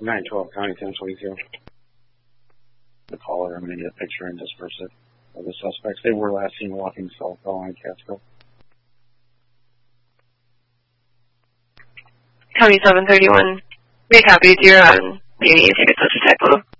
912 County 1022. The caller, I'm going to get a picture and disperse it of the suspects. They were last seen walking south along Catskill. County 731. Make copies. You're on. You need to take a such a typo.